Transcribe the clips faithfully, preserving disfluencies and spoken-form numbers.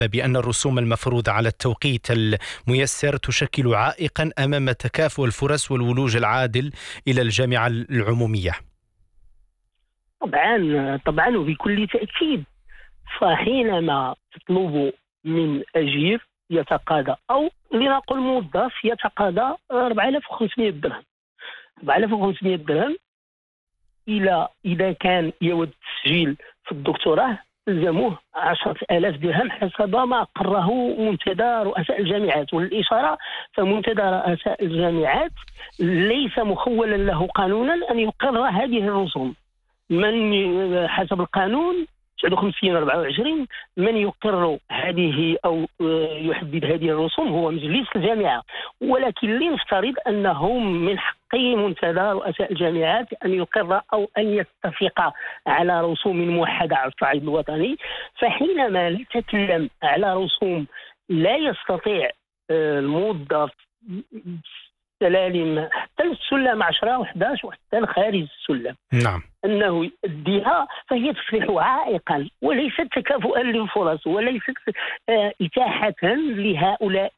بأن الرسوم المفروضة على التوقيت الميسر تشكل عائقا أمام تكافؤ الفرص والولوج العادل إلى الجامعة العمومية. طبعا طبعا وبكل تأكيد. فحينما تطلب من أجير يتقاضى أو لنقل موظف يتقاضى أربعة آلاف وخمسمائة درهم أربعة آلاف وخمسمائة درهم، إلى إذا كان يود التسجيل في الدكتوراه تلزموه عشرة آلاف درهم حسب ما قرره منتدى رؤساء الجامعات. والإشارة فمنتدى رؤساء الجامعات ليس مخولا له قانونا أن يقر هذه الرسوم. من حسب القانون تسعة وخمسين أربعة وعشرين من يقر هذه أو يحدد هذه الرسوم هو مجلس الجامعة، ولكن لنفترض أنهم من حق منتدى رؤساء الجامعات أن يقر أو أن يتفق على رسوم موحدة على الصعيد الوطني. فحينما لا تتكلم على رسوم لا يستطيع الموظف سلالم حتى السلم عشرة وأحد عشر وحتى خارج السلم نعم أنه يؤديها، فهي تصبح عائقا وليست تكافؤا للفرص وليست إتاحة لهؤلاء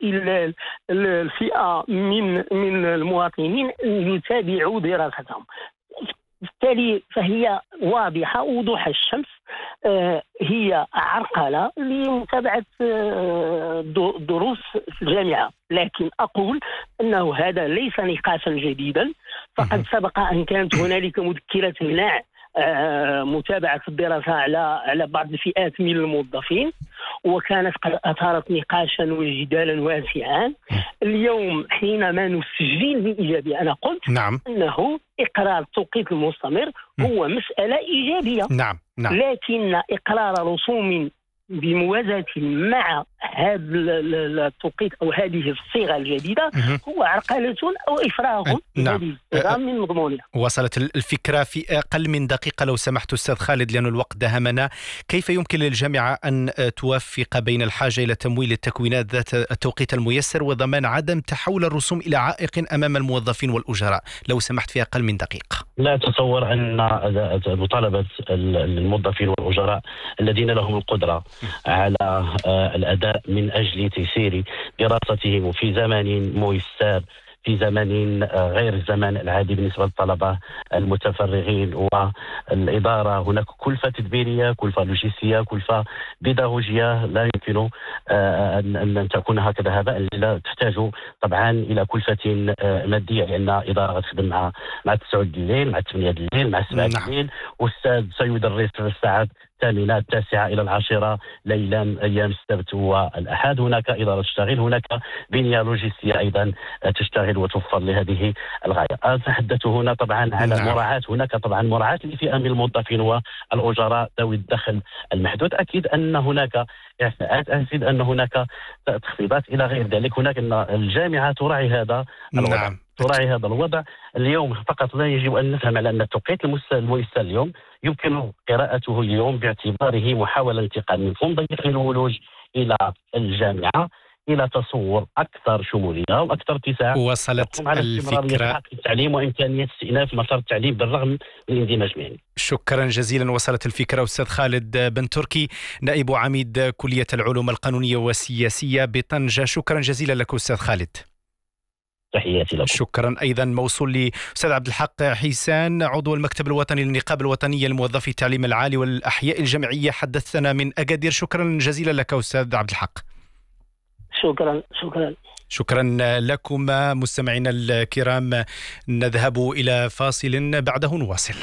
الفئة من من المواطنين أن يتابعوا دراستهم. بالتالي فهي واضحة وضوح الشمس، هي عرقلة لمتابعة دروس في الجامعة. لكن أقول أنه هذا ليس نقاشا جديدا، فقد سبق أن كانت هنالك مذكرة منع متابعة الدراسة على على بعض الفئات من الموظفين، وكانت قد أثارت نقاشا وجدالا واسعا. اليوم حينما نسجل بإيجابية أنا قلت نعم. أنه إقرار التوقيت المستمر هو مسألة إيجابية، نعم. نعم. لكن إقرار رسوم بموازاة مع هذا التوقيت أو هذه الصيغة الجديدة هو عرقلة أو إفراغ نعم. هذه الصيغة من مضمونها. وصلت الفكرة في أقل من دقيقة لو سمحت أستاذ خالد، لأن الوقت دهمنا. كيف يمكن للجامعة أن توفق بين الحاجة إلى تمويل التكوينات ذات التوقيت الميسر وضمان عدم تحول الرسوم إلى عائق أمام الموظفين والأجراء؟ لو سمحت في أقل من دقيقة. لا أتصور أن مطالبة الموظفين والأجراء الذين لهم القدرة على الأداء من أجل تيسير دراستهم في زمن ميسر في زمن غير الزمن العادي بالنسبة للطلبة المتفرغين والإدارة. هناك كلفة تدبيرية، كلفة لوجستية، كلفة بيداغوجية لا يمكن أن تكون هكذا هباء، لا تحتاج طبعا إلى كلفة مادية، لأن إدارة تخدم مع مع تسعة الليل مع ثمانية الليل مع سبعة الليل، والأستاذ سيدرس في الساعات الثامنة التاسعة إلى العاشرة ليلا أيام السبت والأحد. هناك إدارة تشتغل، هناك بنية لوجستية أيضا تشتغل وتوفر لهذه الغاية. أتحدث هنا طبعا على نعم. مراعاة، هناك طبعا مراعاة لفئة من الموظفين والأجراء ذوي الدخل المحدود. أكيد أن هناك إعفاءات، أكيد أن هناك تخفيضات إلى غير ذلك. هناك أن الجامعة تراعي هذا الوضع نعم. تراعي هذا الوضع اليوم. فقط لا يجب أن نفهم على أن التوقيت الميسر اليوم يمكن قراءته اليوم باعتباره محاولة انتقال من مفهوم ضيق الولوج إلى الجامعة إلى تصور أكثر شمولية وأكثر اتساع. وصلت الفكرة التعليم وإمكانية استئناف مسار التعليم بالرغم من الاندماج مهني. شكرا جزيلا. وصلت الفكرة. أستاذ خالد بن تركي، نائب عميد كلية العلوم القانونية والسياسية بطنجة، شكرا جزيلا لك أستاذ خالد. تحياتي لكم. شكرا. أيضا موصول لأستاذ عبد الحق حسان، عضو المكتب الوطني للنقابة الوطنية لموظفي التعليم العالي والأحياء الجامعية، حدثنا من أكادير. شكرا جزيلا لك أستاذ عبد الحق. شكرا شكرا شكرا لكم مستمعينا الكرام. نذهب إلى فاصل بعده نواصل.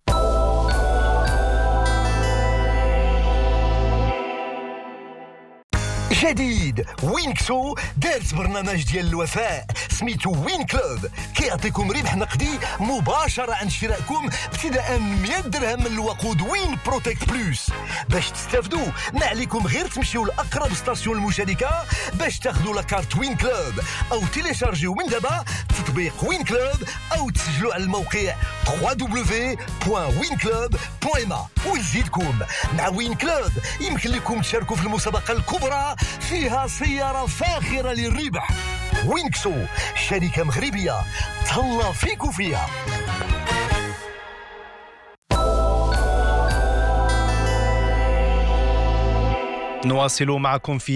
جديد وينكسو دارت برنامج ديال الوفاء سميتو وين كلوب، كيعطيكم ربح نقدي مباشرة عند شرائكم ابتداء من مئة درهم من الوقود وين بروتكت بلوس. باش تستافدوا ما عليكم غير تمشيو لأقرب ستاسيون المشاركة باش تاخذوا لاكارت وين كلوب، أو تيليشارجيو من دابا تطبيق وين كلوب، أو تسجلوا على الموقع دبليو دبليو دبليو بوان وين كلوب بوان ام ا. ونزيدكم مع وين كلوب يمكن لكم تشاركوا في المسابقة الكبرى فيها سيارة فاخرة للربح. وينكسو شركة مغربية تهلا فيكو فيها. نواصل معكم في